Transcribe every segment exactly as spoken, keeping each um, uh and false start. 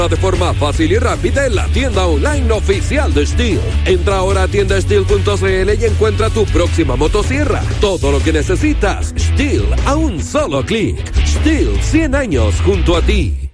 de forma fácil y rápida en la tienda online oficial de Stihl. Entra ahora a tienda stihl punto c l y encuentra tu próxima motosierra. Todo lo que necesitas, Stihl a un solo clic. Stihl, cien años junto a ti.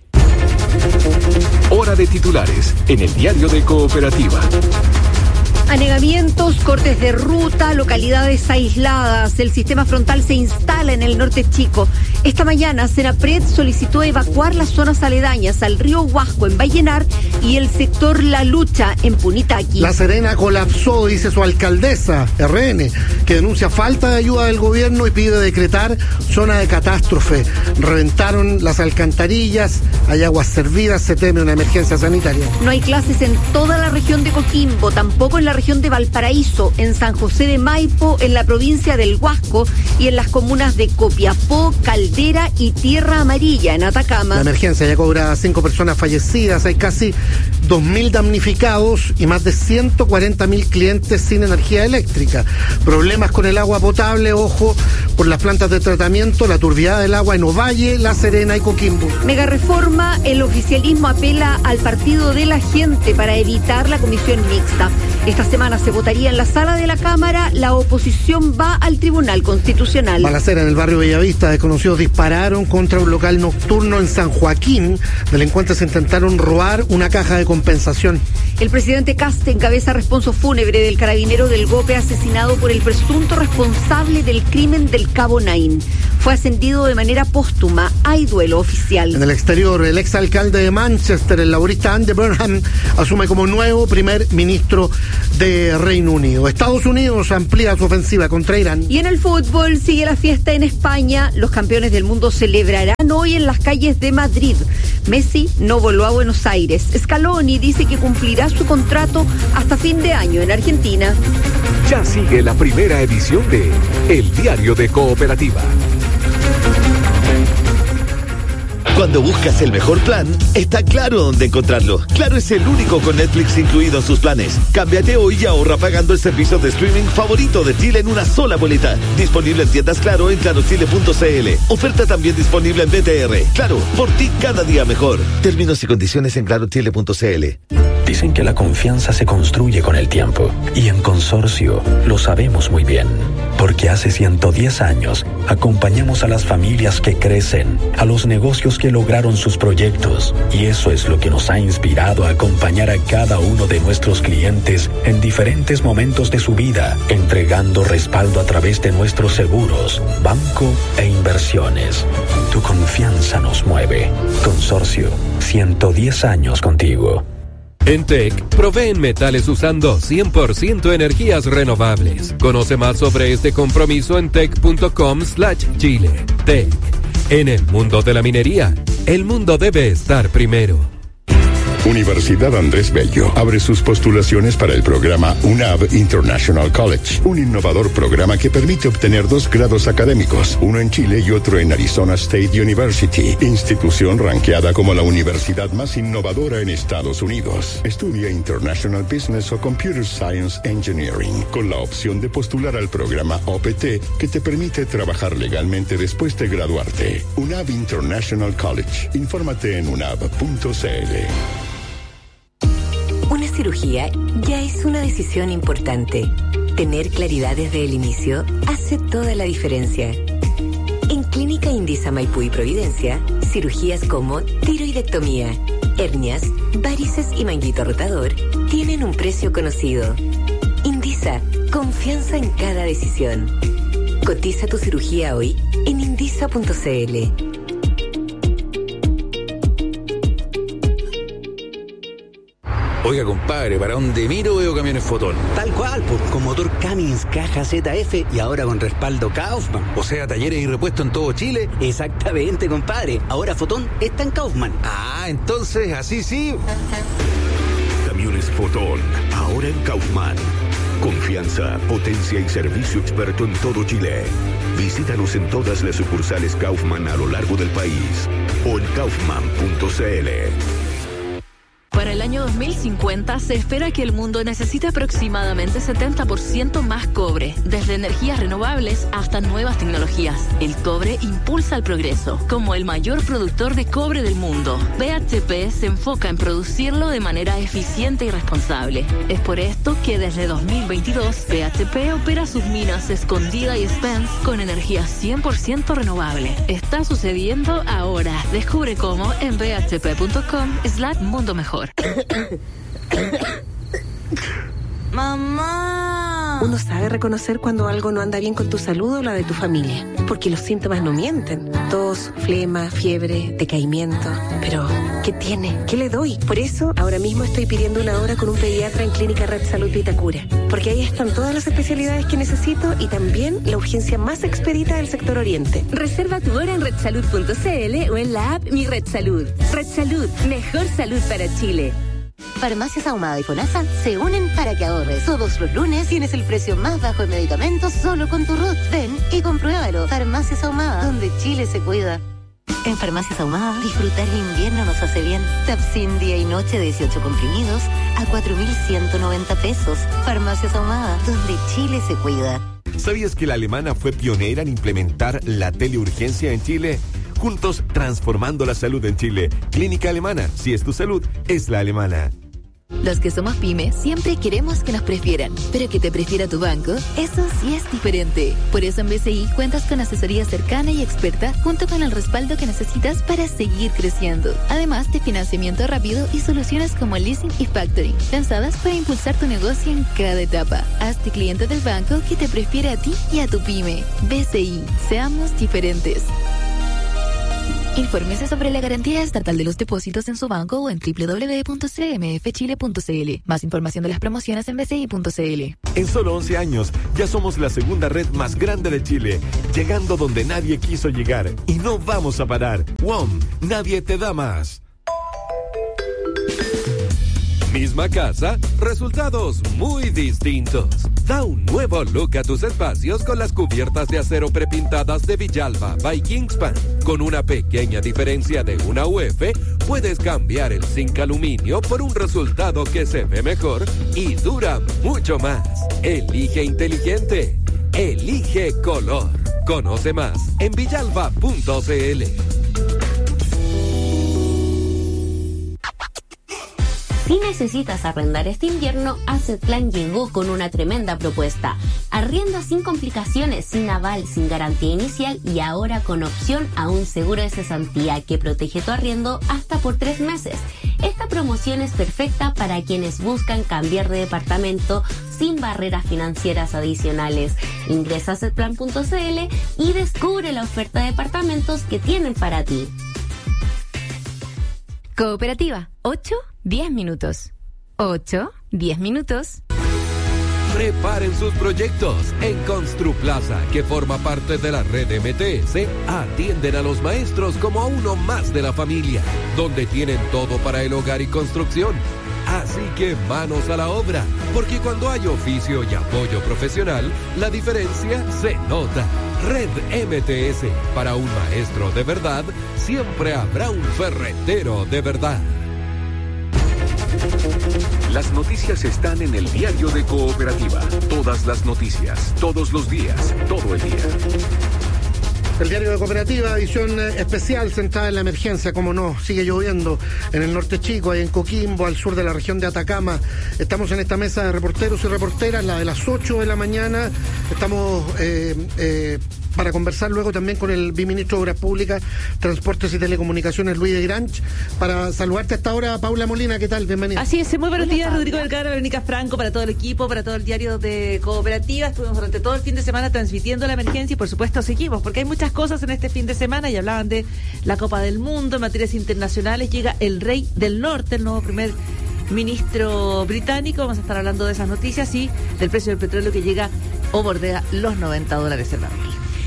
Hora de titulares en el diario de Cooperativa. Anegamientos, cortes de ruta, localidades aisladas. El sistema frontal se instala en el norte chico. Esta mañana, Senapred solicitó evacuar las zonas aledañas al río Huasco en Vallenar y el sector La Lucha en Punitaqui. La Serena colapsó, dice su alcaldesa, R N, que denuncia falta de ayuda del gobierno y pide decretar zona de catástrofe. Reventaron las alcantarillas, hay aguas servidas, se teme una emergencia sanitaria. No hay clases en toda la región de Coquimbo, tampoco en la región de Valparaíso, en San José de Maipo, en la provincia del Huasco y en las comunas de Copiapó, Caldera y Tierra Amarilla, en Atacama. La emergencia ya cobra a cinco personas fallecidas, hay casi dos mil damnificados y más de ciento cuarenta mil clientes sin energía eléctrica. Problemas con el agua potable, ojo, por las plantas de tratamiento, la turbiedad del agua en Ovalle, La Serena y Coquimbo. Mega reforma, el oficialismo apela al partido de la gente para evitar la comisión mixta. Esta semana se votaría en la sala de la Cámara, la oposición va al Tribunal Constitucional. Balacera en el barrio Bellavista, desconocidos dispararon contra un local nocturno en San Joaquín. Delincuentes intentaron robar una caja de compensación. El presidente Kast encabeza responso fúnebre del carabinero del Gope asesinado por el presunto responsable del crimen del Cabo Nain. Fue ascendido de manera póstuma. Hay duelo oficial. En el exterior, el exalcalde de Manchester, el laborista Andy Burnham, asume como nuevo primer ministro de Reino Unido. Estados Unidos amplía su ofensiva contra Irán. Y en el fútbol sigue la fiesta en España. Los campeones del mundo celebrarán hoy en las calles de Madrid. Messi no voló a Buenos Aires. Scaloni dice que cumplirá su contrato hasta fin de año en Argentina. Ya sigue la primera edición de El Diario de Cooperativa. Cuando buscas el mejor plan, está Claro dónde encontrarlo. Claro es el único con Netflix incluido en sus planes. Cámbiate hoy y ahorra pagando el servicio de streaming favorito de Chile en una sola boleta. Disponible en tiendas Claro en claro chile punto c l. Oferta también disponible en B T R. Claro, por ti cada día mejor. Términos y condiciones en claro chile punto c l. Dicen que la confianza se construye con el tiempo. Y en Consorcio lo sabemos muy bien. Porque hace ciento diez años acompañamos a las familias que crecen, a los negocios que lograron sus proyectos. Y eso es lo que nos ha inspirado a acompañar a cada uno de nuestros clientes en diferentes momentos de su vida, entregando respaldo a través de nuestros seguros, banco e inversiones. Tu confianza nos mueve. Consorcio, ciento diez años contigo. En T E C, proveen metales usando cien por ciento energías renovables. Conoce más sobre este compromiso en tec punto com slash chile. T E C, en el mundo de la minería, el mundo debe estar primero. Universidad Andrés Bello abre sus postulaciones para el programa U N A B International College, un innovador programa que permite obtener dos grados académicos, uno en Chile y otro en Arizona State University, institución ranqueada como la universidad más innovadora en Estados Unidos. Estudia International Business o Computer Science Engineering, con la opción de postular al programa O P T, que te permite trabajar legalmente después de graduarte. U N A B International College. Infórmate en u n a b punto c l. Una cirugía ya es una decisión importante. Tener claridad desde el inicio hace toda la diferencia. En Clínica Indisa Maipú y Providencia, cirugías como tiroidectomía, hernias, varices y manguito rotador tienen un precio conocido. Indisa, confianza en cada decisión. Cotiza tu cirugía hoy en indisa punto c l. Oiga, compadre, ¿para dónde miro veo camiones Fotón? Tal cual, pues, con motor Cummins, caja Z F y ahora con respaldo Kaufman. O sea, talleres y repuestos en todo Chile. Exactamente, compadre. Ahora Fotón está en Kaufman. Ah, entonces, así sí. Camiones Fotón, ahora en Kaufman. Confianza, potencia y servicio experto en todo Chile. Visítanos en todas las sucursales Kaufman a lo largo del país o en kaufman punto c l. Para el año dos mil cincuenta se espera que el mundo necesite aproximadamente setenta por ciento más cobre, desde energías renovables hasta nuevas tecnologías. El cobre impulsa el progreso. Como el mayor productor de cobre del mundo, B H P se enfoca en producirlo de manera eficiente y responsable. Es por esto que desde dos mil veintidós B H P opera sus minas Escondida y Spence con energía cien por ciento renovable. Está sucediendo ahora. Descubre cómo en b h p punto com slash mundo mejor. ¡Mamá! Uno sabe reconocer cuando algo no anda bien con tu salud o la de tu familia, porque los síntomas no mienten. Tos, flema, fiebre, decaimiento. Pero, ¿qué tiene? ¿Qué le doy? Por eso, ahora mismo estoy pidiendo una hora con un pediatra en Clínica Red Salud Vitacura, porque ahí están todas las especialidades que necesito y también la urgencia más expedita del sector oriente. Reserva tu hora en red salud punto c l o en la app Mi Red Salud. Red Salud, mejor salud para Chile. Farmacias Ahumada y FONASA se unen para que ahorres. Todos los lunes tienes el precio más bajo de medicamentos solo con tu R U T. Ven y compruébalo. Farmacias Ahumada, donde Chile se cuida. En Farmacias Ahumada, disfrutar el invierno nos hace bien. Tapsin día y noche de dieciocho comprimidos a cuatro mil ciento noventa pesos. Farmacias Ahumada, donde Chile se cuida. ¿Sabías que la alemana fue pionera en implementar la teleurgencia en Chile? Juntos transformando la salud en Chile. Clínica Alemana, si es tu salud, es la alemana. Los que somos pyme siempre queremos que nos prefieran, pero que te prefiera tu banco, eso sí es diferente. Por eso en B C I cuentas con asesoría cercana y experta, junto con el respaldo que necesitas para seguir creciendo. Además de financiamiento rápido y soluciones como leasing y factoring, pensadas para impulsar tu negocio en cada etapa. Hazte cliente del banco que te prefiere a ti y a tu pyme. B C I, seamos diferentes. Infórmese sobre la garantía estatal de los depósitos en su banco o en doble u doble u doble u punto c m f chile punto c l. Más información de las promociones en b c i punto c l. En solo once años, ya somos la segunda red más grande de Chile, llegando donde nadie quiso llegar. Y no vamos a parar. W O M, nadie te da más. Misma casa, resultados muy distintos. Da un nuevo look a tus espacios con las cubiertas de acero prepintadas de Villalba by Kingspan. Con una pequeña diferencia de una U F, puedes cambiar el zinc aluminio por un resultado que se ve mejor y dura mucho más. Elige inteligente. Elige color. Conoce más en villalba punto c l. Si necesitas arrendar este invierno, Asset Plan llegó con una tremenda propuesta. Arrienda sin complicaciones, sin aval, sin garantía inicial y ahora con opción a un seguro de cesantía que protege tu arriendo hasta por tres meses. Esta promoción es perfecta para quienes buscan cambiar de departamento sin barreras financieras adicionales. Ingresa a asset plan punto c l y descubre la oferta de departamentos que tienen para ti. Cooperativa, ocho, diez minutos. ocho, diez minutos. Preparen sus proyectos. En Construplaza, que forma parte de la red M T S, atienden a los maestros como a uno más de la familia, donde tienen todo para el hogar y construcción. Así que manos a la obra, porque cuando hay oficio y apoyo profesional, la diferencia se nota. Red M T S, para un maestro de verdad, siempre habrá un ferretero de verdad. Las noticias están en el diario de Cooperativa. Todas las noticias, todos los días, todo el día. El diario de Cooperativa, edición especial centrada en la emergencia, como no, sigue lloviendo en el norte chico, ahí en Coquimbo, al sur de la región de Atacama. Estamos en esta mesa de reporteros y reporteras, la de las ocho de la mañana. Estamos eh, eh, para conversar luego también con el viceministro de Obras Públicas, Transportes y Telecomunicaciones, Luis de Granch, para saludarte hasta ahora, Paula Molina. ¿Qué tal? Bienvenida. Así es, muy buenos días, Rodrigo Delgado, Verónica Franco, para todo el equipo, para todo el diario de Cooperativa. Estuvimos durante todo el fin de semana transmitiendo la emergencia y por supuesto seguimos, porque hay muchas cosas en este fin de semana y hablaban de la Copa del Mundo. En materias internacionales llega el Rey del Norte, el nuevo primer ministro británico. Vamos a estar hablando de esas noticias y del precio del petróleo que llega o bordea los noventa dólares el barril.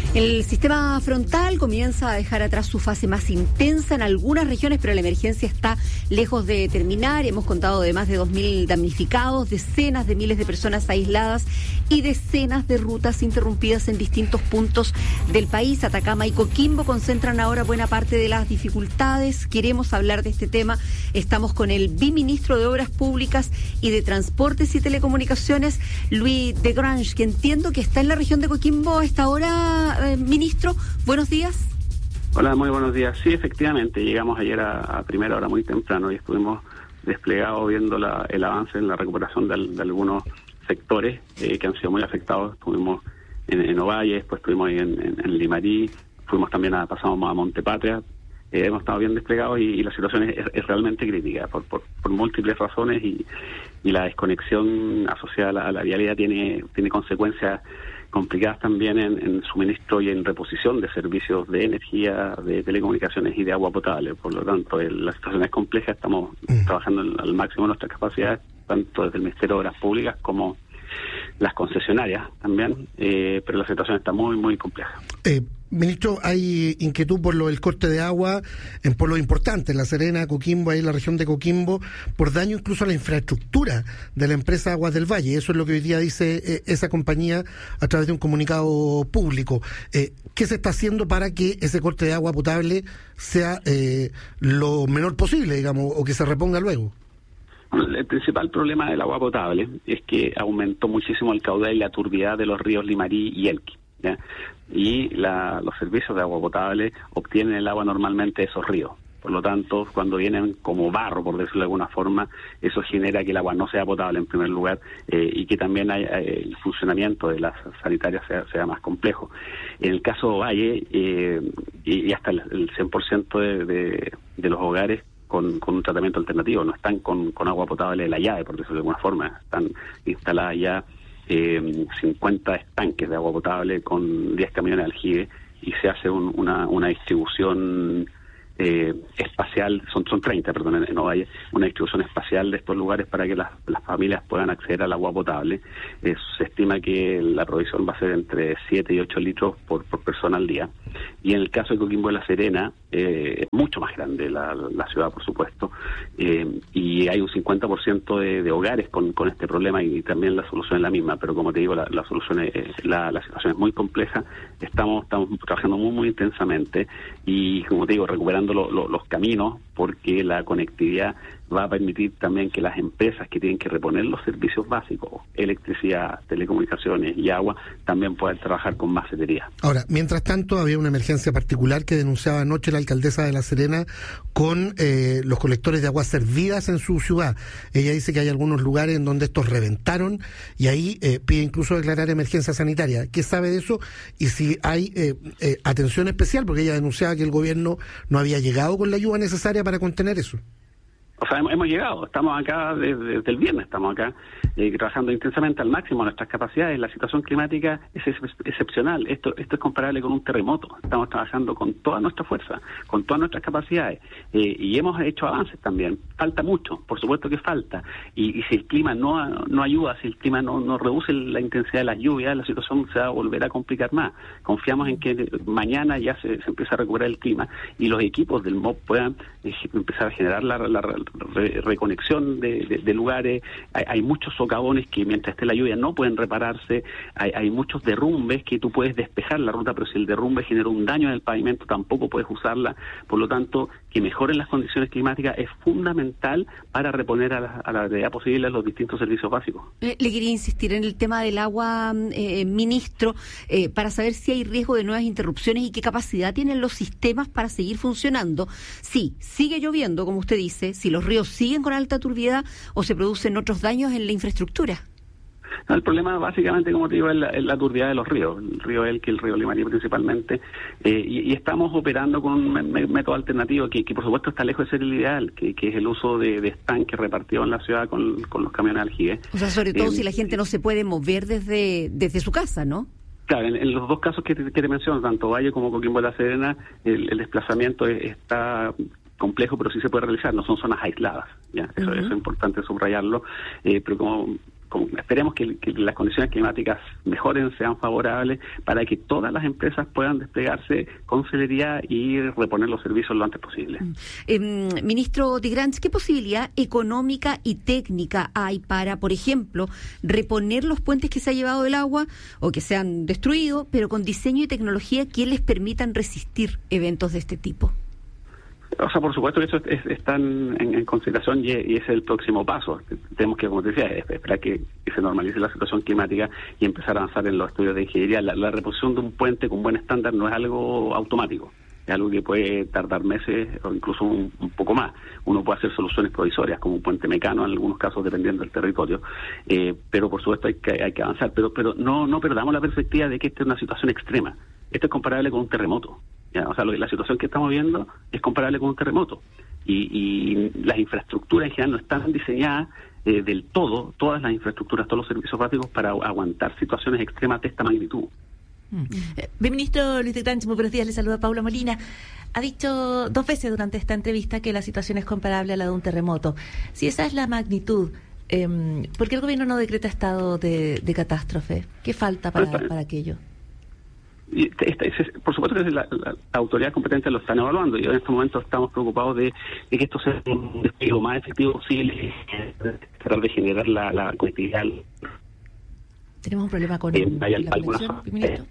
El sistema frontal comienza a dejar atrás su fase más intensa en algunas regiones, pero la emergencia está lejos de terminar. Hemos contado de más de dos mil damnificados, decenas de miles de personas aisladas y decenas de rutas interrumpidas en distintos puntos del país. Atacama y Coquimbo concentran ahora buena parte de las dificultades. Queremos hablar de este tema. Estamos con el viceministro de Obras Públicas y de Transportes y Telecomunicaciones, Luis de Grange, que entiendo que está en la región de Coquimbo a esta hora. Eh, ministro, buenos días. Hola, muy buenos días. Sí, efectivamente, llegamos ayer a, a primera hora muy temprano y estuvimos desplegados viendo la, el avance en la recuperación de, de algunos sectores eh, que han sido muy afectados. Estuvimos en, en Ovalle, después estuvimos ahí en, en, en Limarí, fuimos también a, pasamos a Montepatria. Eh, hemos estado bien desplegados y, y la situación es, es realmente crítica por, por, por múltiples razones y, y la desconexión asociada a la, a la vialidad tiene, tiene consecuencias complicadas también en, en suministro y en reposición de servicios de energía, de telecomunicaciones y de agua potable. Por lo tanto, el, la situación es compleja, estamos mm. trabajando al, al máximo de nuestras capacidades, tanto desde el Ministerio de Obras Públicas como las concesionarias también, eh, pero la situación está muy, muy compleja. Eh, Ministro, hay inquietud por lo del corte de agua en pueblos importantes, La Serena, Coquimbo, ahí en la región de Coquimbo, por daño incluso a la infraestructura de la empresa Aguas del Valle. Eso es lo que hoy día dice eh, esa compañía a través de un comunicado público. Eh, ¿Qué se está haciendo para que ese corte de agua potable sea eh, lo menor posible, digamos, o que se reponga luego? El principal problema del agua potable es que aumentó muchísimo el caudal y la turbidez de los ríos Limarí y Elqui, ¿ya? Y la, los servicios de agua potable obtienen el agua normalmente de esos ríos. Por lo tanto, cuando vienen como barro, por decirlo de alguna forma, eso genera que el agua no sea potable en primer lugar eh, y que también hay, hay, el funcionamiento de las sanitarias sea, sea más complejo. En el caso de Valle, eh, y, y hasta el, el cien por ciento de, de, de los hogares Con, con un tratamiento alternativo, no están con, con agua potable de la llave, por decirlo de alguna forma, están instaladas ya eh, cincuenta estanques de agua potable con diez camiones de aljibe y se hace un, una, una distribución eh, espacial, son son treinta, perdón, en, en Ovalle, una distribución espacial de estos lugares para que las, las familias puedan acceder al agua potable. Eh, se estima que la provisión va a ser entre siete y ocho litros por, por persona al día. Y en el caso de Coquimbo de La Serena, eh, es mucho más grande la, la ciudad, por supuesto, eh, y hay un cincuenta por ciento de, de hogares con, con este problema y también la solución es la misma, pero como te digo, la, la solución es, la, la situación es muy compleja, estamos, estamos trabajando muy, muy intensamente y, como te digo, recuperando lo, lo, los caminos, porque la conectividad va a permitir también que las empresas que tienen que reponer los servicios básicos, electricidad, telecomunicaciones y agua, también puedan trabajar con más celeridad. Ahora, mientras tanto, había una emergencia particular que denunciaba anoche la alcaldesa de La Serena con eh, los colectores de aguas servidas en su ciudad. Ella dice que hay algunos lugares en donde estos reventaron y ahí eh, pide incluso declarar emergencia sanitaria. ¿Qué sabe de eso? Y si hay eh, eh, atención especial, porque ella denunciaba que el gobierno no había llegado con la ayuda necesaria para contener eso. O sea, hemos, hemos llegado, estamos acá desde, desde el viernes, estamos acá eh, trabajando intensamente al máximo nuestras capacidades. La situación climática es ex excepcional, esto esto es comparable con un terremoto. Estamos trabajando con toda nuestra fuerza, con todas nuestras capacidades eh, y hemos hecho avances también. Falta mucho, por supuesto que falta. Y, y si el clima no no ayuda, si el clima no, no reduce la intensidad de las lluvias, la situación se va a volver a complicar más. Confiamos en que mañana ya se, se empieza a recuperar el clima y los equipos del M O P puedan eh, empezar a generar la, la, la Re, reconexión de, de, de lugares. Hay, hay muchos socavones que mientras esté la lluvia no pueden repararse, hay, hay muchos derrumbes que tú puedes despejar la ruta, pero si el derrumbe genera un daño en el pavimento tampoco puedes usarla. Por lo tanto, que mejoren las condiciones climáticas es fundamental para reponer a la, a la brevedad posible los distintos servicios básicos. Eh, le quería insistir en el tema del agua, eh, ministro, eh, para saber si hay riesgo de nuevas interrupciones y qué capacidad tienen los sistemas para seguir funcionando. Sí, sigue lloviendo, como usted dice, si los ríos siguen con alta turbiedad o se producen otros daños en la infraestructura. No, el problema básicamente, como te digo, es la, es la turbidez de los ríos, el río Elqui, el río Limarí principalmente, eh, y, y estamos operando con un me, método alternativo que, que por supuesto está lejos de ser el ideal, que, que es el uso de, de estanques repartidos en la ciudad con, con los camiones aljibe. O sea, sobre todo eh, si la gente no se puede mover desde, desde su casa, ¿no? Claro, en, en los dos casos que te, que te menciono, tanto Valle como Coquimbo de La Serena, el, el desplazamiento es, está complejo, pero sí se puede realizar, no son zonas aisladas, ya, eso, uh-huh. eso es importante subrayarlo, eh, pero como como, esperemos que, que las condiciones climáticas mejoren, sean favorables, para que todas las empresas puedan desplegarse con celeridad y reponer los servicios lo antes posible. Eh, ministro de Grants, ¿qué posibilidad económica y técnica hay para, por ejemplo, reponer los puentes que se ha llevado el agua o que se han destruido, pero con diseño y tecnología que les permitan resistir eventos de este tipo? O sea, por supuesto que eso es, están en, en consideración y, y ese es el próximo paso. Tenemos que, como te decía, esperar que, que se normalice la situación climática y empezar a avanzar en los estudios de ingeniería. La, la reposición de un puente con buen estándar no es algo automático, es algo que puede tardar meses o incluso un, un poco más. Uno puede hacer soluciones provisorias, como un puente mecano en algunos casos, dependiendo del territorio, eh, pero por supuesto hay que, hay que avanzar. Pero, pero no, no perdamos la perspectiva de que esta es una situación extrema. Esto es comparable con un terremoto. ¿Ya? O sea, lo, la situación que estamos viendo es comparable con un terremoto. Y, y las infraestructuras en general no están diseñadas eh, del todo, todas las infraestructuras, todos los servicios básicos para aguantar situaciones extremas de esta magnitud. Mm. Eh, ministro Luis de Grants, muy buenos días, le saluda Paula Molina. Ha dicho dos veces durante esta entrevista que la situación es comparable a la de un terremoto. Si esa es la magnitud, eh, ¿por qué el gobierno no decreta estado de, de catástrofe? ¿Qué falta para, para aquello? Y esta, esta, por supuesto que la, la, la autoridad competente lo están evaluando y en este momento estamos preocupados de, de que esto sea un despliegue lo más efectivo posible, tratar de generar la, la conectividad. ¿Tenemos un problema con eh, el, hay la algunas, conexión, ministro?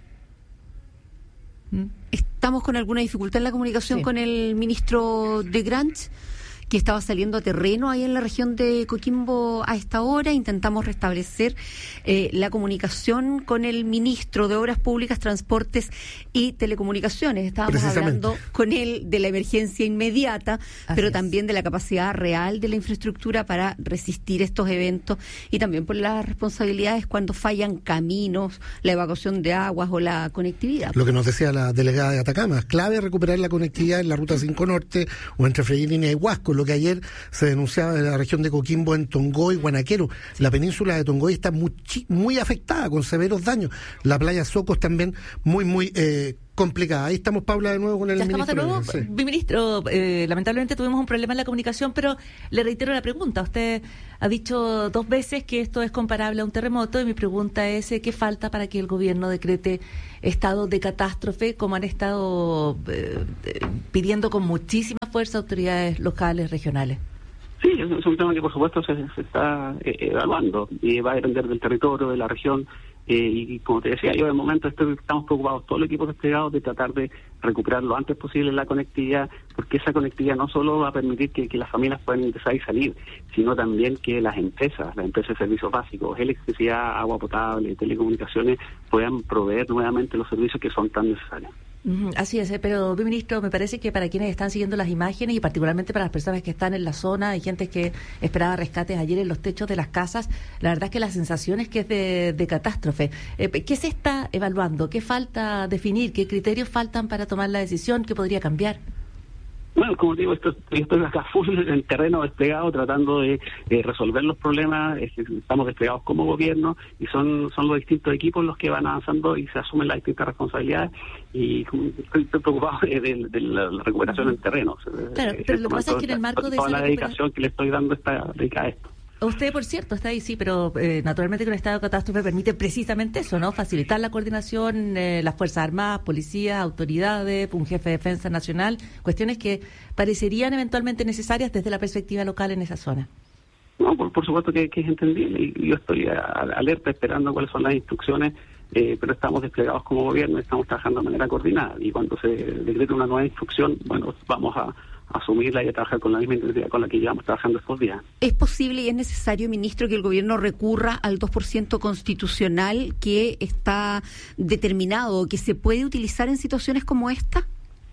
¿Mm? ¿Estamos con alguna dificultad en la comunicación sí. con el ministro de Grants, que estaba saliendo a terreno ahí en la región de Coquimbo a esta hora? Intentamos restablecer eh, la comunicación con el ministro de Obras Públicas, Transportes y Telecomunicaciones. Estábamos hablando con él de la emergencia inmediata, Así pero es. también de la capacidad real de la infraestructura para resistir estos eventos y también por las responsabilidades cuando fallan caminos, la evacuación de aguas o la conectividad. Lo que nos decía la delegada de Atacama, es clave recuperar la conectividad en la Ruta cinco Norte o entre Freirina y Huasco, lo que ayer se denunciaba en la región de Coquimbo, en Tongoy, Guanaquero. Sí. La península de Tongoy está muy, muy afectada, con severos daños. La playa Socos también muy, muy eh, complicada. Ahí estamos, Paula, de nuevo con el ya ministro. Estamos de nuevo. Sí. Ministro, eh, lamentablemente tuvimos un problema en la comunicación, pero le reitero la pregunta. Usted ha dicho dos veces que esto es comparable a un terremoto y mi pregunta es, ¿qué falta para que el gobierno decrete estado de catástrofe, como han estado eh, pidiendo con muchísima fuerza autoridades locales, regionales? Sí, es un tema que por supuesto se, se está eh, evaluando y va a depender del territorio, de la región. Eh, y como te decía, yo de momento estoy, estamos preocupados, todo el equipo desplegado, de tratar de recuperar lo antes posible la conectividad, porque esa conectividad no solo va a permitir que, que las familias puedan ingresar y salir, sino también que las empresas, las empresas de servicios básicos, electricidad, agua potable, telecomunicaciones, puedan proveer nuevamente los servicios que son tan necesarios. Así es, pero ministro, me parece que para quienes están siguiendo las imágenes y particularmente para las personas que están en la zona, hay gente que esperaba rescates ayer en los techos de las casas, la verdad es que la sensación es que es de, de catástrofe. Eh, ¿Qué se está evaluando? ¿Qué falta definir? ¿Qué criterios faltan para tomar la decisión? ¿Qué podría cambiar? Bueno, como digo, esto, estoy acá full en terreno desplegado tratando de, de resolver los problemas. Estamos desplegados como gobierno y son son los distintos equipos los que van avanzando y se asumen las distintas responsabilidades y estoy, estoy preocupado de, de, de la recuperación uh-huh. en terreno. Claro, pero lo que pasa es que en el marco de toda esa la dedicación que le estoy dando está dedicada a esto. Usted, por cierto, está ahí, sí, pero eh, naturalmente que un estado de catástrofe permite precisamente eso, ¿no? Facilitar la coordinación, eh, las Fuerzas Armadas, policías, autoridades, un jefe de defensa nacional, cuestiones que parecerían eventualmente necesarias desde la perspectiva local en esa zona. No, por, por supuesto que, que es entendible y yo estoy a, a, alerta esperando cuáles son las instrucciones, eh, pero estamos desplegados como gobierno y estamos trabajando de manera coordinada y cuando se decrete una nueva instrucción, bueno, vamos a asumirla y a trabajar con la misma intensidad con la que llevamos trabajando estos días. ¿Es posible y es necesario, ministro, que el gobierno recurra al dos por ciento constitucional que está determinado, que se puede utilizar en situaciones como esta?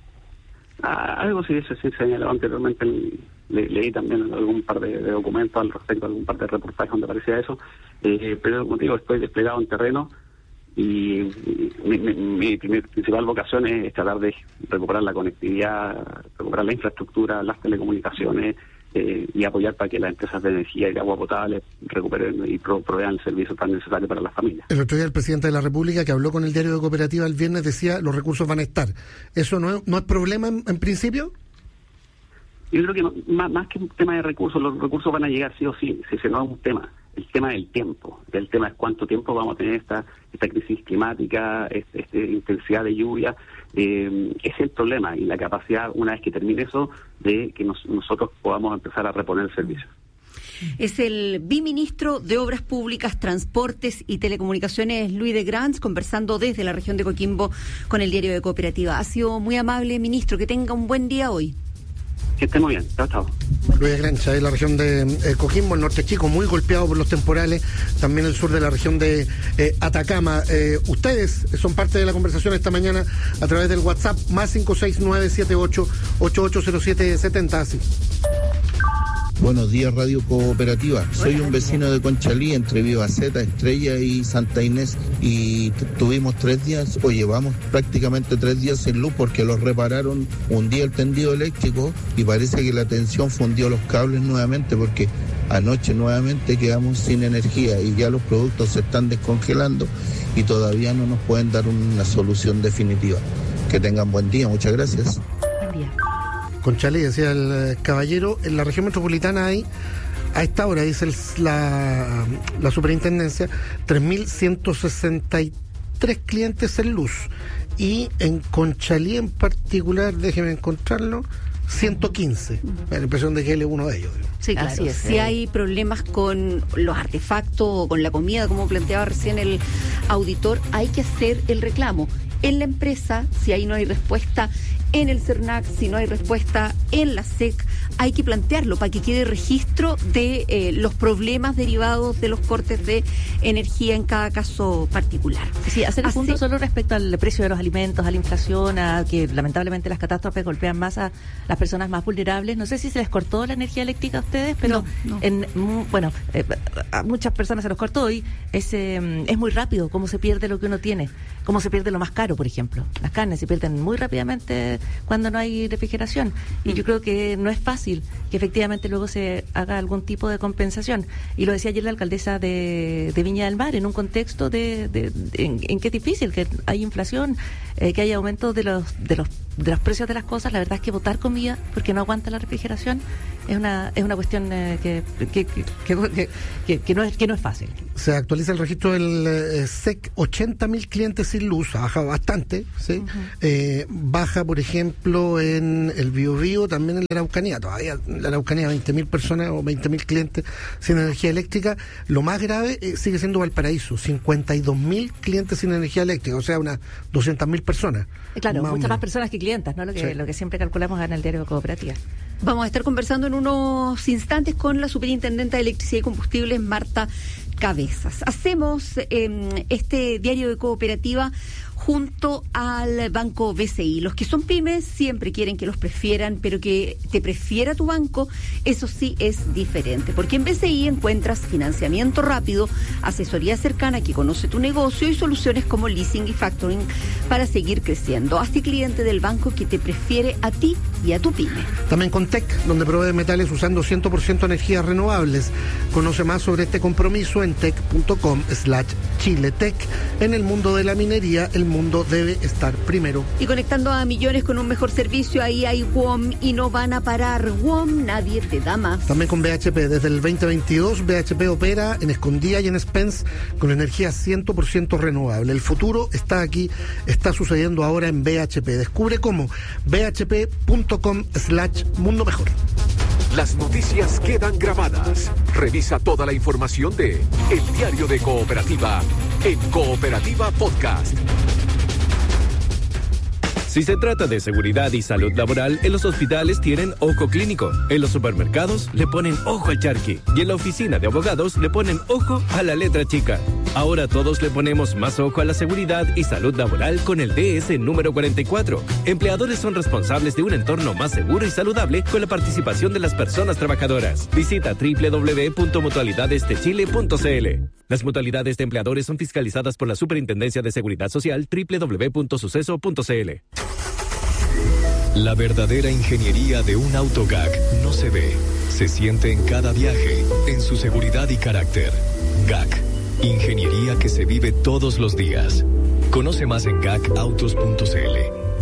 Ah, algo sí se, se señaló anteriormente, le, leí también algún par de, de documentos al respecto, algún par de reportajes donde aparecía eso, eh, pero como digo, estoy desplegado en terreno y mi, mi, mi, mi principal vocación es tratar de recuperar la conectividad, recuperar la infraestructura, las telecomunicaciones eh, y apoyar para que las empresas de energía y de agua potable recuperen y pro, provean el servicio tan necesario para las familias. El otro día el presidente de la República, que habló con el diario de Cooperativa el viernes, decía los recursos van a estar. ¿Eso no es, no es problema en, en principio? Yo creo que no, más, más que un tema de recursos, los recursos van a llegar sí o sí, si ese no es un tema. el tema del tiempo. El tema es cuánto tiempo vamos a tener esta esta crisis climática, esta, esta intensidad de lluvia. Eh, ese es el problema, y la capacidad, una vez que termine eso, de que nos, nosotros podamos empezar a reponer el servicio. Es el viceministro de Obras Públicas, Transportes y Telecomunicaciones, Luis de Grans, conversando desde la región de Coquimbo con el diario de Cooperativa. Ha sido muy amable, ministro. Que tenga un buen día hoy. Que esté muy bien. Chao, chao. Luis de Grancha, de la región de eh, Coquimbo, el norte chico, muy golpeado por los temporales, también el sur de la región de eh, Atacama. Eh, ustedes son parte de la conversación esta mañana a través del WhatsApp, más cinco seis nueve siete ocho ocho ocho cero siete siete cero. Así. Buenos días, Radio Cooperativa. Soy un vecino de Conchalí, entre Vivaceta, Estrella y Santa Inés, y t- tuvimos tres días, o llevamos prácticamente tres días sin luz porque los repararon un día el tendido eléctrico y parece que la tensión fundió los cables nuevamente porque anoche nuevamente quedamos sin energía y ya los productos se están descongelando y todavía no nos pueden dar una solución definitiva. Que tengan buen día, muchas gracias. Buen día. Conchalí, decía el eh, caballero, en la región metropolitana hay, a esta hora, dice el, la, la superintendencia, tres mil ciento sesenta y tres clientes en luz. Y en Conchalí en particular, déjenme encontrarlo, ciento quince. Me da la impresión de que él es uno de ellos. Sí, claro. Así es. Si hay problemas con los artefactos o con la comida, como planteaba recién el auditor, hay que hacer el reclamo en la empresa. Si ahí no hay respuesta en el CERNAC, si no hay respuesta en la S E C, hay que plantearlo para que quede registro de eh, los problemas derivados de los cortes de energía en cada caso particular. Sí, hacer el Así, punto solo respecto al precio de los alimentos, a la inflación, a que lamentablemente las catástrofes golpean más a las personas más vulnerables. No sé si se les cortó la energía eléctrica a ustedes, pero no, no. en bueno, eh, a muchas personas se los cortó y es, eh, es muy rápido cómo se pierde lo que uno tiene, cómo se pierde lo más caro, por ejemplo. Las carnes se pierden muy rápidamente cuando no hay refrigeración y mm. yo creo que no es fácil que efectivamente luego se haga algún tipo de compensación. Y lo decía ayer la alcaldesa de, de Viña del Mar, en un contexto de, de, de en, en que es difícil, que hay inflación, eh, que hay aumento de los, de los de los precios de las cosas. La verdad es que botar comida porque no aguanta la refrigeración es una es una cuestión eh, que, que, que, que, que, que no es que no es fácil. Se actualiza el registro del eh, S E C, ochenta mil clientes sin luz, ha bajado bastante, ¿sí? Uh-huh. Eh, baja, por ejemplo, en el Biobío, también en la Araucanía, todavía en la Araucanía veinte mil personas o veinte mil clientes sin energía eléctrica. Lo más grave eh, sigue siendo Valparaíso, cincuenta y dos mil clientes sin energía eléctrica, o sea, unas doscientas mil personas. Claro, más muchas más personas que clientas, ¿no? Lo que, sí. lo que siempre calculamos en el diario de Cooperativa. Vamos a estar conversando en unos instantes con la superintendenta de Electricidad y Combustibles, Marta Cabezas. Hacemos eh, este diario de Cooperativa junto al Banco B C I. Los que son pymes siempre quieren que los prefieran, pero que te prefiera tu banco, eso sí es diferente, porque en B C I encuentras financiamiento rápido, asesoría cercana que conoce tu negocio y soluciones como leasing y factoring para seguir creciendo. Hazte cliente del banco que te prefiere a ti y a tu pyme. También con T E C, donde provee metales usando cien por ciento energías renovables. Conoce más sobre este compromiso en tec.com slash chiletec. En el mundo de la minería, el mundo debe estar primero. Y conectando a millones con un mejor servicio, ahí hay W O M y no van a parar. W O M, nadie te da más. También con B H P, desde el veinte veintidós, B H P opera en Escondida y en Spence con energía cien por ciento renovable. El futuro está aquí, está sucediendo ahora en B H P. Descubre cómo, bhp.com slash mundo mejor. Las noticias quedan grabadas. Revisa toda la información de El Diario de Cooperativa en Cooperativa Podcast. Si se trata de seguridad y salud laboral, en los hospitales tienen ojo clínico, en los supermercados le ponen ojo al charqui y en la oficina de abogados le ponen ojo a la letra chica. Ahora todos le ponemos más ojo a la seguridad y salud laboral con el D S número cuarenta y cuatro. Empleadores son responsables de un entorno más seguro y saludable con la participación de las personas trabajadoras. Visita doble u doble u doble u punto mutualidades de chile punto c l. Las mutualidades de empleadores son fiscalizadas por la Superintendencia de Seguridad Social doble u doble u doble u punto suceso punto c l. La verdadera ingeniería de un auto G A C no se ve, se siente en cada viaje, en su seguridad y carácter. G A C, ingeniería que se vive todos los días. Conoce más en gacautos punto c l.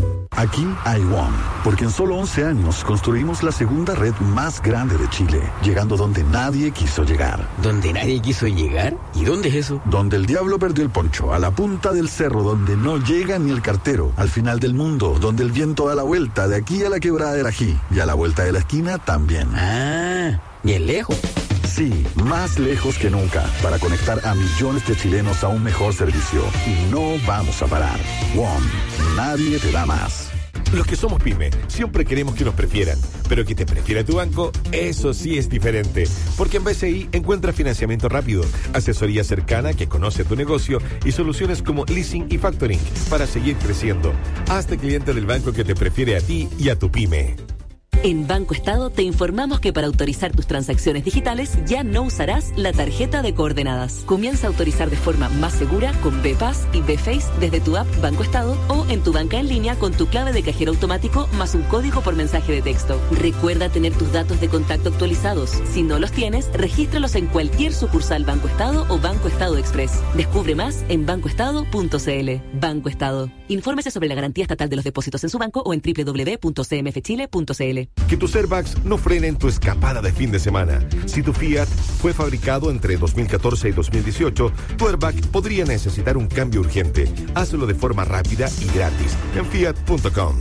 Aquí hay W O M, porque en solo once años construimos la segunda red más grande de Chile, llegando donde nadie quiso llegar. ¿Donde nadie quiso llegar? ¿Y dónde es eso? Donde el diablo perdió el poncho, a la punta del cerro, donde no llega ni el cartero, al final del mundo, donde el viento da la vuelta, de aquí a la quebrada del Ají, y a la vuelta de la esquina también. Ah, bien lejos. Sí, más lejos que nunca, para conectar a millones de chilenos a un mejor servicio. Y no vamos a parar. W O M, nadie te da más. Los que somos pyme, siempre queremos que nos prefieran, pero que te prefiera tu banco, eso sí es diferente. Porque en B C I encuentras financiamiento rápido, asesoría cercana que conoce tu negocio y soluciones como leasing y factoring para seguir creciendo. Hazte cliente del banco que te prefiere a ti y a tu pyme. En Banco Estado te informamos que para autorizar tus transacciones digitales ya no usarás la tarjeta de coordenadas. Comienza a autorizar de forma más segura con B P A S y B Face desde tu app Banco Estado o en tu banca en línea con tu clave de cajero automático más un código por mensaje de texto. Recuerda tener tus datos de contacto actualizados. Si no los tienes, regístralos en cualquier sucursal Banco Estado o Banco Estado Express. Descubre más en banco estado punto c l. Banco Estado. Infórmese sobre la garantía estatal de los depósitos en su banco o en doble u doble u doble u punto c m f chile punto c l. Que tus airbags no frenen tu escapada de fin de semana. Si tu Fiat fue fabricado entre dos mil catorce y dos mil dieciocho, tu airbag podría necesitar un cambio urgente. Hazlo de forma rápida y gratis en fiat punto com.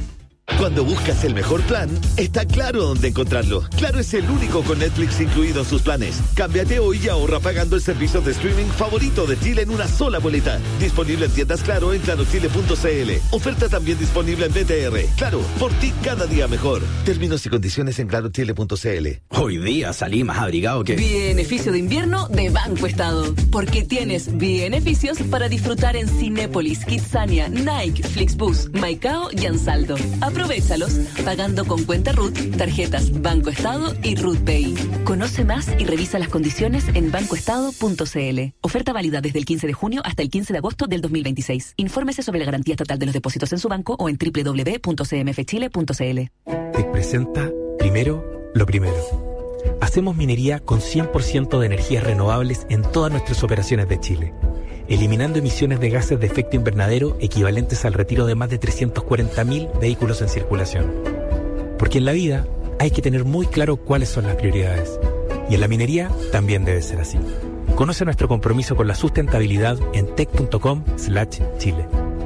Cuando buscas el mejor plan, está claro dónde encontrarlo. Claro es el único con Netflix incluido en sus planes. Cámbiate hoy y ahorra pagando el servicio de streaming favorito de Chile en una sola boleta. Disponible en tiendas Claro en claro chile punto c l. Oferta también disponible en B T R. Claro, por ti cada día mejor. Términos y condiciones en claro chile punto c l. Hoy día salí más abrigado que... Beneficio de invierno de Banco Estado. Porque tienes beneficios para disfrutar en Cinépolis, Kidzania, Nike, Flixbus, Maicao y Ansaldo. Aprovéchalos pagando con cuenta R U T, tarjetas Banco Estado y R U T Pay. Conoce más y revisa las condiciones en banco estado punto c l. Oferta válida desde el quince de junio hasta el quince de agosto del dos mil veintiséis. Infórmese sobre la garantía estatal de los depósitos en su banco o en doble u doble u doble u punto c m f chile punto c l. Te presenta primero lo primero. Hacemos minería con cien por ciento de energías renovables en todas nuestras operaciones de Chile, eliminando emisiones de gases de efecto invernadero equivalentes al retiro de más de trescientos cuarenta mil vehículos en circulación. Porque en la vida hay que tener muy claro cuáles son las prioridades. Y en la minería también debe ser así. Conoce nuestro compromiso con la sustentabilidad en tec punto com slash chile.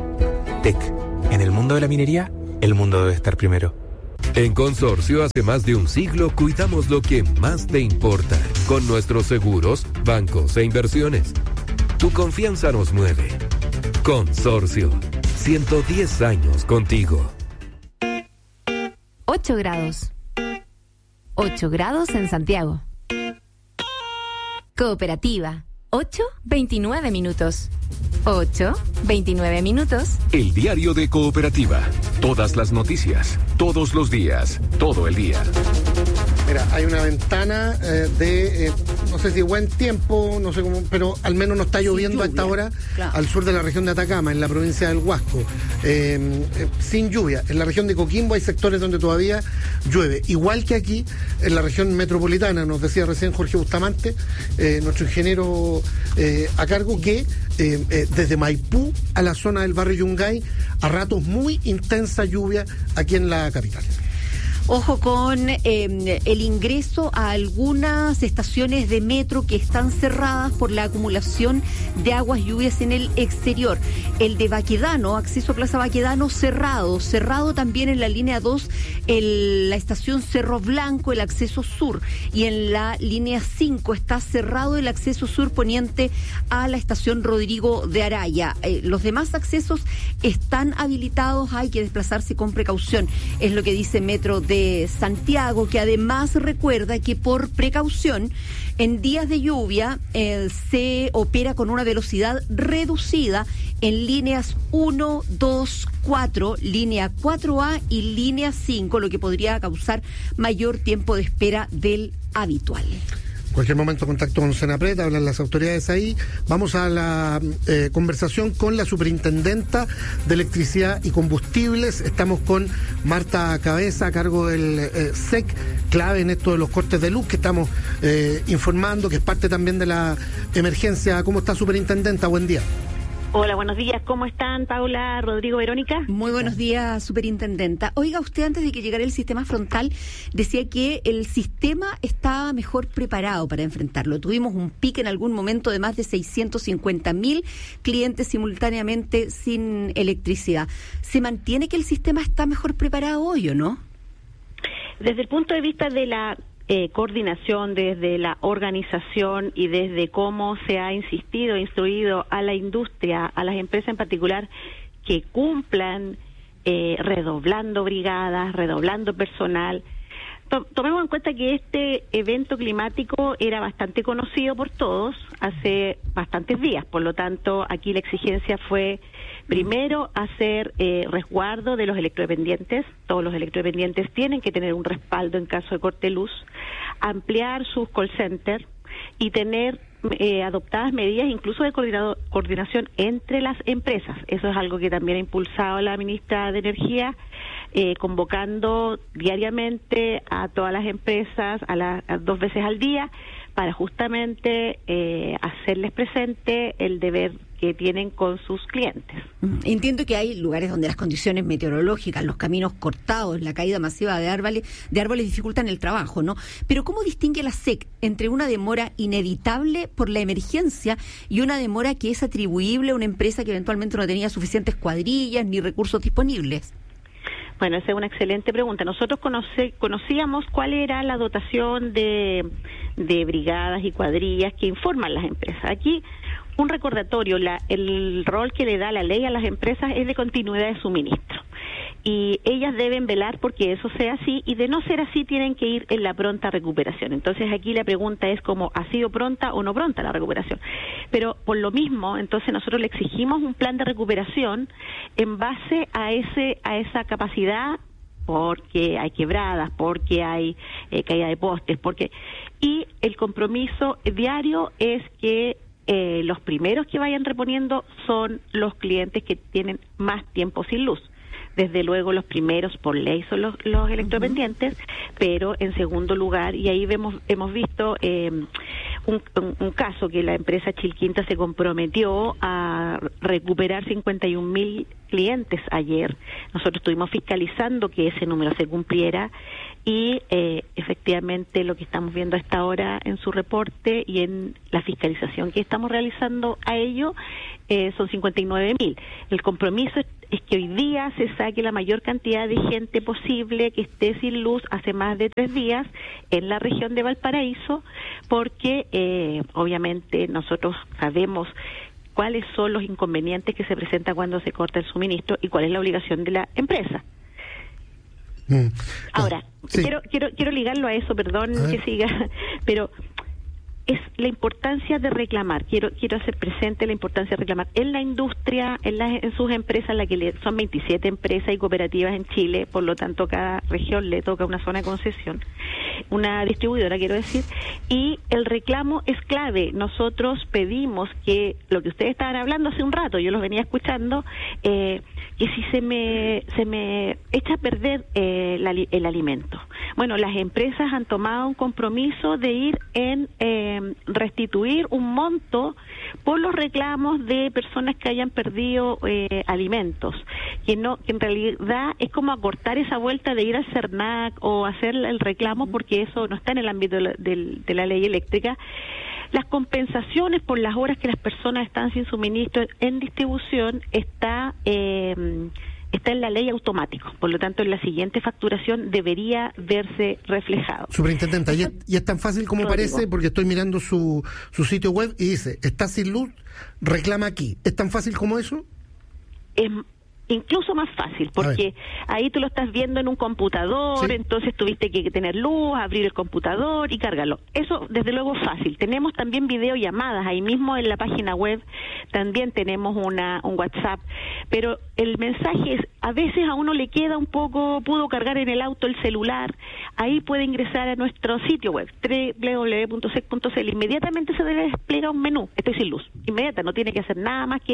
Tec, en el mundo de la minería, el mundo debe estar primero. En Consorcio, hace más de un siglo, cuidamos lo que más te importa, con nuestros seguros, bancos e inversiones. Tu confianza nos mueve. Consorcio, ciento diez años contigo. ocho grados. ocho grados en Santiago. Cooperativa, ocho veintinueve minutos. ocho veintinueve minutos. El diario de Cooperativa. Todas las noticias, todos los días, todo el día. Mira, hay una ventana eh, de, eh, no sé si buen tiempo, no sé cómo, pero al menos no está lloviendo a esta hora, claro, al sur de la región de Atacama, en la provincia del Huasco. Eh, eh, sin lluvia. En la región de Coquimbo hay sectores donde todavía llueve. Igual que aquí, en la región metropolitana, nos decía recién Jorge Bustamante, eh, nuestro ingeniero eh, a cargo, que eh, eh, desde Maipú a la zona del barrio Yungay, a ratos muy intensa lluvia aquí en la capital. Ojo con eh, el ingreso a algunas estaciones de metro que están cerradas por la acumulación de aguas lluvias en el exterior. El de Baquedano, acceso a Plaza Baquedano, cerrado. Cerrado también en la línea dos, el, la estación Cerro Blanco, el acceso sur. Y en la línea cinco está cerrado el acceso sur poniente a la estación Rodrigo de Araya. Eh, los demás accesos están habilitados, hay que desplazarse con precaución. Es lo que dice Metro de de Santiago, que además recuerda que por precaución en días de lluvia eh, se opera con una velocidad reducida en líneas uno, dos, cuatro, línea cuatro A y línea cinco, lo que podría causar mayor tiempo de espera del habitual. En cualquier momento contacto con Senapred, hablan las autoridades ahí. Vamos a la eh, conversación con la superintendenta de Electricidad y Combustibles. Estamos con Marta Cabeza, a cargo del eh, S E C, clave en esto de los cortes de luz que estamos eh, informando, que es parte también de la emergencia. ¿Cómo está, superintendenta? Buen día. Hola, buenos días. ¿Cómo están, Paula, Rodrigo, Verónica? Muy buenos días, superintendenta. Oiga, usted antes de que llegara el sistema frontal decía que el sistema estaba mejor preparado para enfrentarlo. Tuvimos un pico en algún momento de más de seiscientos cincuenta mil clientes simultáneamente sin electricidad. ¿Se mantiene que el sistema está mejor preparado hoy o no? Desde el punto de vista de la Eh, coordinación, desde la organización y desde cómo se ha insistido, instruido a la industria, a las empresas en particular, que cumplan eh, redoblando brigadas, redoblando personal. To- tomemos en cuenta que este evento climático era bastante conocido por todos hace bastantes días, por lo tanto aquí la exigencia fue primero hacer eh, resguardo de los electrodependientes. Todos los electrodependientes tienen que tener un respaldo en caso de corte de luz, ampliar sus call centers y tener eh, adoptadas medidas incluso de coordinado, coordinación entre las empresas. Eso es algo que también ha impulsado la ministra de Energía, eh, convocando diariamente a todas las empresas a las a dos veces al día para justamente eh, hacerles presente el deber que tienen con sus clientes. Entiendo que hay lugares donde las condiciones meteorológicas, los caminos cortados, la caída masiva de árboles, de árboles dificultan el trabajo, ¿no? Pero ¿cómo distingue la S E C entre una demora inevitable por la emergencia y una demora que es atribuible a una empresa que eventualmente no tenía suficientes cuadrillas ni recursos disponibles? Bueno, esa es una excelente pregunta. Nosotros conoce, conocíamos cuál era la dotación de, de brigadas y cuadrillas que informan las empresas. Aquí, un recordatorio, la, el rol que le da la ley a las empresas es de continuidad de suministro. Y ellas deben velar porque eso sea así, y de no ser así tienen que ir en la pronta recuperación. Entonces aquí la pregunta es como, ¿ha sido pronta o no pronta la recuperación? Pero por lo mismo, entonces nosotros le exigimos un plan de recuperación en base a ese a esa capacidad, porque hay quebradas, porque hay eh, caída de postes, porque y el compromiso diario es que eh, los primeros que vayan reponiendo son los clientes que tienen más tiempo sin luz. Desde luego los primeros por ley son los, los electrodependientes, uh-huh. Pero en segundo lugar, y ahí vemos hemos visto eh, un, un, un caso que la empresa Chilquinta se comprometió a recuperar cincuenta y un mil clientes ayer. Nosotros estuvimos fiscalizando que ese número se cumpliera y eh, efectivamente lo que estamos viendo a esta hora en su reporte y en la fiscalización que estamos realizando a ello eh, son cincuenta y nueve mil. El compromiso es, es que hoy día se saque la mayor cantidad de gente posible que esté sin luz hace más de tres días en la región de Valparaíso, porque eh, obviamente nosotros sabemos cuáles son los inconvenientes que se presentan cuando se corta el suministro y cuál es la obligación de la empresa. Mm. Ahora, sí. quiero quiero quiero ligarlo a eso, perdón que siga, pero es la importancia de reclamar. Quiero quiero hacer presente la importancia de reclamar en la industria, en, la, en sus empresas, la que le, son veintisiete empresas y cooperativas en Chile, por lo tanto cada región le toca una zona de concesión, una distribuidora quiero decir, y el reclamo es clave. Nosotros pedimos que lo que ustedes estaban hablando hace un rato, yo los venía escuchando, eh, que si se me se me echa a perder eh, la, el alimento. Bueno, las empresas han tomado un compromiso de ir en eh, restituir un monto por los reclamos de personas que hayan perdido eh, alimentos, que no que en realidad es como acortar esa vuelta de ir al CERNAC o hacer el reclamo, porque eso no está en el ámbito de la, de, de la ley eléctrica. Las compensaciones por las horas que las personas están sin suministro en distribución está eh, está en la ley automático, por lo tanto en la siguiente facturación debería verse reflejado. Superintendenta, y es, y es tan fácil como parece, porque estoy mirando su, su sitio web y dice, está sin luz, reclama aquí. ¿Es tan fácil como eso? Es incluso más fácil, porque ahí tú lo estás viendo en un computador, sí. Entonces tuviste que tener luz, abrir el computador y cargarlo. Eso, desde luego, es fácil. Tenemos también videollamadas, ahí mismo en la página web también tenemos una un WhatsApp, pero el mensaje es, a veces a uno le queda un poco, pudo cargar en el auto el celular, ahí puede ingresar a nuestro sitio web, doble u doble u doble u punto sec punto c l, inmediatamente se debe desplegar un menú, estoy sin luz, inmediata, no tiene que hacer nada más que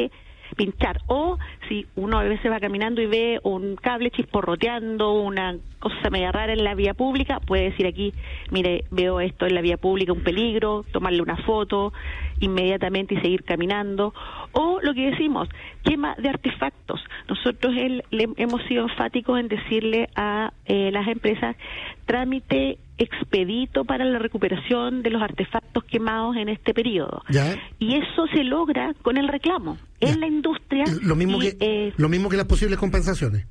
pinchar. O si uno a veces va caminando y ve un cable chisporroteando, una cosa media rara en la vía pública, puede decir aquí, mire, veo esto en la vía pública, un peligro, tomarle una foto inmediatamente y seguir caminando. O lo que decimos, quema de artefactos. Nosotros el, le, hemos sido enfáticos en decirle a eh, las empresas, trámite expedito para la recuperación de los artefactos quemados en este periodo. ¿Ya? Y eso se logra con el reclamo Ya. en la industria. Lo mismo, y, que, eh, lo mismo que las posibles compensaciones.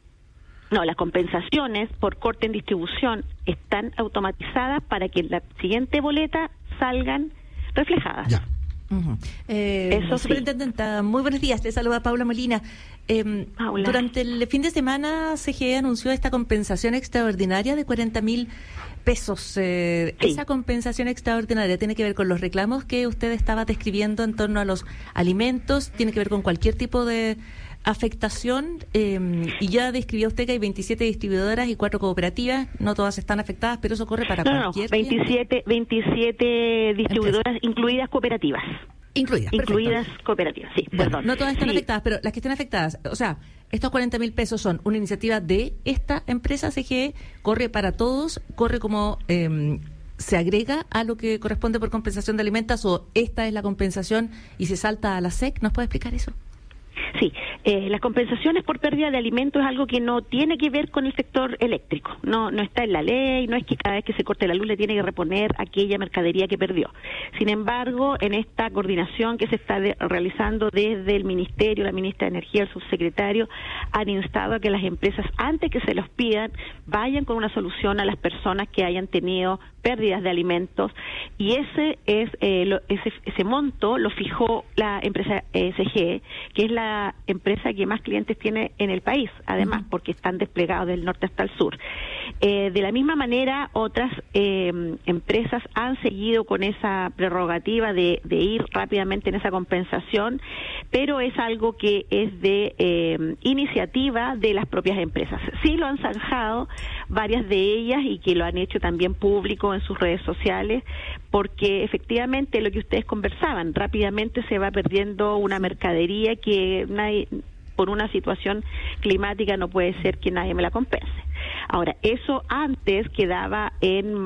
No, las compensaciones por corte en distribución están automatizadas para que en la siguiente boleta salgan reflejadas. Ya. Uh-huh. Eh, Eso sí. Superintendenta, muy buenos días. Le saluda Paula Molina. Eh, Paula. Durante el fin de semana, C G E anunció esta compensación extraordinaria de cuarenta mil pesos. Eh, Sí. Esa compensación extraordinaria tiene que ver con los reclamos que usted estaba describiendo en torno a los alimentos, tiene que ver con cualquier tipo de afectación, eh, y ya describió usted que hay veintisiete distribuidoras y cuatro cooperativas, no todas están afectadas, pero eso corre para No, no, cualquier... veintisiete, veintisiete distribuidoras, incluidas cooperativas. Incluidas, Incluidas perfecto. cooperativas, sí, Bueno, perdón. no todas están Sí. afectadas, pero las que estén afectadas, o sea, estos cuarenta mil pesos son una iniciativa de esta empresa C G E, corre para todos, corre como... Eh, ¿se agrega a lo que corresponde por compensación de alimentos o esta es la compensación y se salta a la S E C? ¿Nos puede explicar eso? Sí, eh, las compensaciones por pérdida de alimentos es algo que no tiene que ver con el sector eléctrico, no no está en la ley, no es que cada vez que se corte la luz le tiene que reponer aquella mercadería que perdió. Sin embargo, en esta coordinación que se está de, realizando desde el Ministerio, la Ministra de Energía, el subsecretario, han instado a que las empresas, antes que se los pidan, vayan con una solución a las personas que hayan tenido pérdidas de alimentos, y ese es eh, lo, ese, ese monto lo fijó la empresa eh, C G E, que es la empresa que más clientes tiene en el país, además, uh-huh. porque están desplegados del norte hasta el sur. Eh, de la misma manera, otras eh, empresas han seguido con esa prerrogativa de, de ir rápidamente en esa compensación, pero es algo que es de eh, iniciativa de las propias empresas. Sí lo han zanjado varias de ellas y que lo han hecho también público en sus redes sociales, porque efectivamente lo que ustedes conversaban, rápidamente se va perdiendo una mercadería que nadie, por una situación climática no puede ser que nadie me la compense. Ahora, eso antes quedaba en,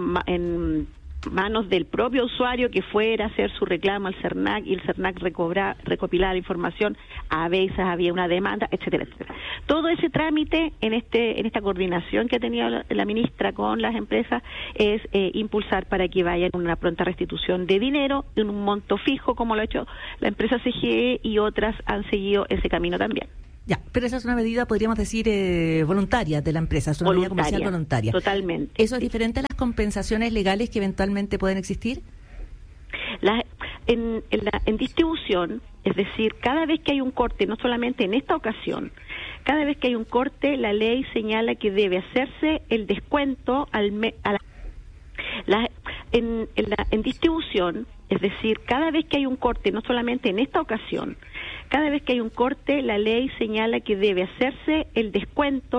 en manos del propio usuario que fuera a hacer su reclamo al CERNAC y el CERNAC recobra, recopilaba la información, a veces había una demanda, etcétera, etcétera. Todo ese trámite en este en esta coordinación que ha tenido la, la ministra con las empresas es eh, impulsar para que vayan una pronta restitución de dinero en un monto fijo, como lo ha hecho la empresa C G E, y otras han seguido ese camino también. Ya, pero esa es una medida, podríamos decir, eh, voluntaria de la empresa, es una medida comercial voluntaria. Totalmente. ¿Eso es diferente a las compensaciones legales que eventualmente pueden existir? La, en, en, la, en distribución, es decir, cada vez que hay un corte, no solamente en esta ocasión, cada vez que hay un corte, la ley señala que debe hacerse el descuento al me, a la, la, en, en, la, en distribución, es decir, cada vez que hay un corte, no solamente en esta ocasión, cada vez que hay un corte, la ley señala que debe hacerse el descuento